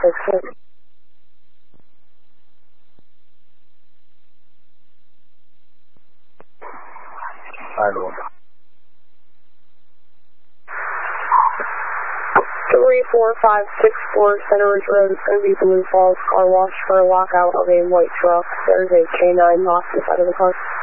6. Idle. 34564 Center Ridge Road is going to be Blue Falls Car Wash for a lockout of a white truck. There's a K9 locked inside of the car.